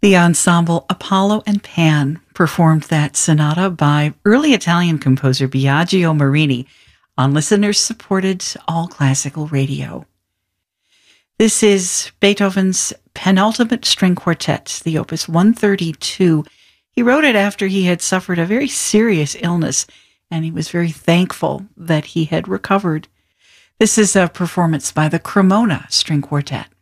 The ensemble Apollo and Pan performed that sonata by early Italian composer Biagio Marini on listener-supported all-classical radio. This is Beethoven's penultimate string quartet, the Opus 132. He wrote it after he had suffered a very serious illness, and he was very thankful that he had recovered. This is a performance by the Cremona String Quartet.